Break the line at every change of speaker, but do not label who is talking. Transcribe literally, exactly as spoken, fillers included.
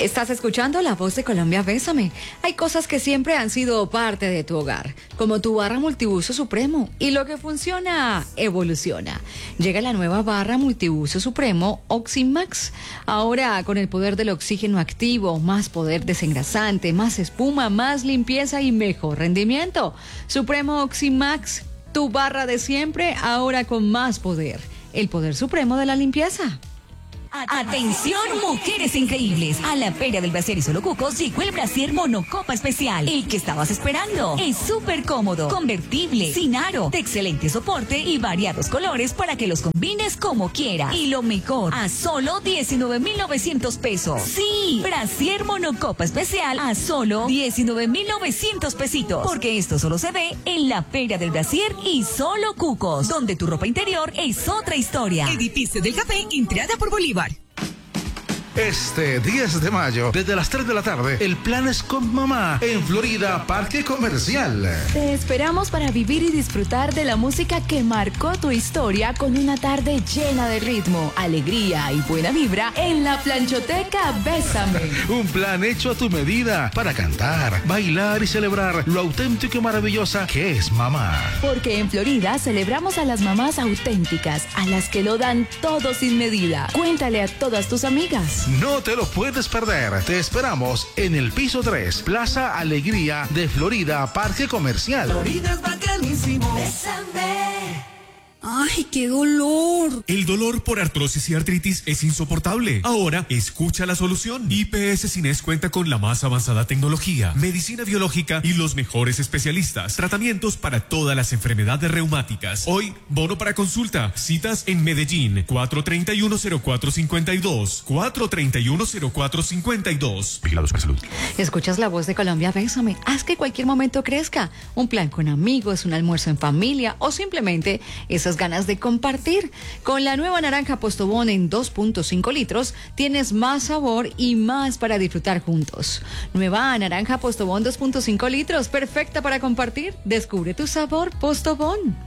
Estás escuchando La Voz de Colombia, Bésame. Hay cosas que siempre han sido parte de tu hogar, como tu barra multiuso supremo, y lo que funciona, evoluciona. Llega la nueva barra multiuso supremo Oximax, ahora con el poder del oxígeno activo, más poder desengrasante, más espuma, más limpieza y mejor rendimiento. Supremo Oximax, tu barra de siempre, ahora con más poder. El poder supremo de la limpieza.
Atención, mujeres increíbles. A la Feria del Brasier y Solo Cucos llegó el Brasier Monocopa Especial. El que estabas esperando. Es súper cómodo, convertible, sin aro, de excelente soporte y variados colores para que los combines como quieras. Y lo mejor, a solo diecinueve mil novecientos pesos. Sí, Brasier Monocopa Especial a solo diecinueve mil novecientos pesitos. Porque esto solo se ve en la Feria del Brasier y Solo Cucos, donde tu ropa interior es otra historia.
Edificio del Café, entrada por Bolívar.
Este diez de mayo, desde las tres de la tarde, el plan es con mamá en Florida Parque Comercial.
Te esperamos para vivir y disfrutar de la música que marcó tu historia con una tarde llena de ritmo, alegría y buena vibra en la planchoteca Bésame.
Un plan hecho a tu medida para cantar, bailar y celebrar lo auténtico y maravillosa que es mamá.
Porque en Florida celebramos a las mamás auténticas, a las que lo dan todo sin medida. Cuéntale a todas tus amigas.
No te lo puedes perder. Te esperamos en el piso tres, Plaza Alegría de Florida Parque Comercial.
Florida es bacanísimo. Bésame.
¡Ay, qué dolor!
El dolor por artrosis y artritis es insoportable. Ahora, escucha la solución. I P S Cines cuenta con la más avanzada tecnología, medicina biológica y los mejores especialistas. Tratamientos para todas las enfermedades reumáticas. Hoy, bono para consulta. Citas en Medellín, cuatro treinta y uno, cero cuatro cincuenta y dos. cuatro treinta y uno, cero cuatro cincuenta y dos.
Vigilados para salud.
Escuchas La Voz de Colombia, Bésame. Haz que cualquier momento crezca. Un plan con amigos, un almuerzo en familia o simplemente esas ganas de compartir. Con la nueva naranja Postobón en dos punto cinco litros, tienes más sabor y más para disfrutar juntos. Nueva naranja Postobón dos punto cinco litros, perfecta para compartir. Descubre tu sabor Postobón.